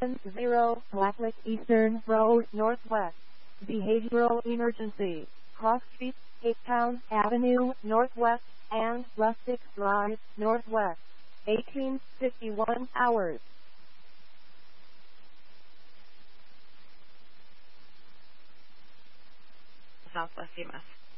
0 Blacklick Eastern Road Northwest. Behavioral Emergency. Cross Street, Cape Town Avenue Northwest, and Rustic Drive Northwest. 1851 hours. southwest EMS.